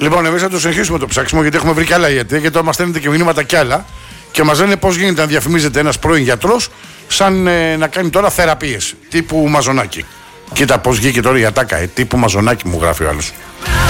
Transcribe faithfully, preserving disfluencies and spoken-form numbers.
Λοιπόν, εμείς θα το συνεχίσουμε το ψάξιμο γιατί έχουμε βρει κι άλλα γιατί και τώρα μας στέλνετε και μηνύματα κι άλλα και μας λένε πώς γίνεται να διαφημίζεται ένας πρώην γιατρός σαν ε, να κάνει τώρα θεραπείες τύπου Μαζονάκη. Κοίτα πώς βγήκε τώρα η ατάκα, ε, τύπου Μαζονάκη μου γράφει ο άλλος.